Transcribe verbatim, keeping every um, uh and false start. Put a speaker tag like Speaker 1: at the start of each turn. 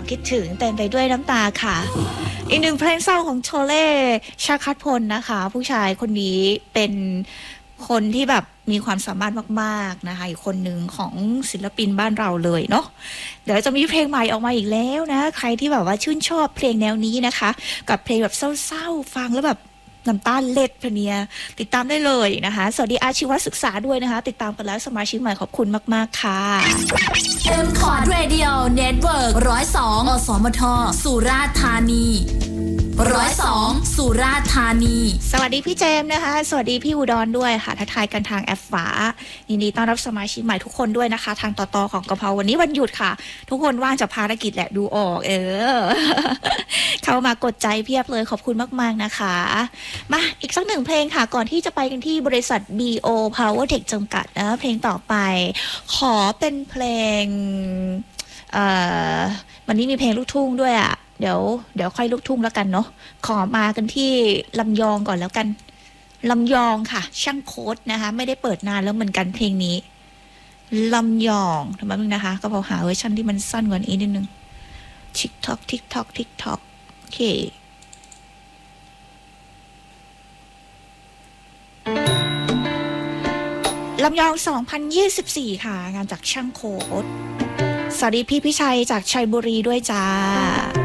Speaker 1: ความคิดถึงเต็มไปด้วยน้ำตาค่ะอีกหนึ่งเพลงเศร้าของโชเล่ชาคัดพลนะคะผู้ชายคนนี้เป็นคนที่แบบมีความสามารถมากๆนะคะอีกคนหนึ่งของศิลปินบ้านเราเลยเนาะเดี๋ยวจะมีเพลงใหม่ออกมาอีกแล้วนะใครที่แบบว่าชื่นชอบเพลงแนวนี้นะคะกับเพลงแบบเศร้าๆฟังแล้วแบบน้ำตาเล็ดพะเนียติดตามได้เลยนะคะสวัสดีอาชีวศึกษาด้วยนะคะติดตามกันแล้วสมาชิกใหม่ขอบคุณมากๆค่ะ
Speaker 2: M Chord Radio Network หนึ่งศูนย์สอง อสมท สุราษฎร์ธานีหนึ่งศูนย์สอง สุราษฎร์ธานี
Speaker 1: สวัสดีพี่เจมส์นะคะสวัสดีพี่อุดรด้วยค่ะทักทายกันทางแอปฟ้ายินดีต้อนรับสมาชิกใหม่ทุกคนด้วยนะคะทางต่อต่อของกะเพราวันนี้วันหยุดค่ะทุกคนว่างจากภารกิจแหละดูออกเออ เข้ามากดใจเพียบเลยขอบคุณมากๆนะคะมาอีกสักหนึ่งเพลงค่ะก่อนที่จะไปกันที่บริษัท บี โอ Power Tech จำกัดนะเพลงต่อไปขอเป็นเพลงเอ่อวันนี้มีเพลงลูกทุ่งด้วยอ่ะเดี๋ยวเดี๋ยวค่อยลูกทุ่งแล้วกันเนาะขอมากันที่ลำยองก่อนแล้วกันลำยองค่ะช่างโค้ดนะคะไม่ได้เปิดนานแล้วเหมือนกันเพลงนี้ลำยองทำไมมึงนะคะก็พอหาเวอร์ชันที่มันสั้นกว่านี้นิดนึงทิกท็อกทิกท็อกทิกท็อกโอเคลำยองสองพันยี่สิบสี่ค่ะงานจากช่างโค้ดสวัสดีพี่พิชัยจากชัยบุรีด้วยจ้า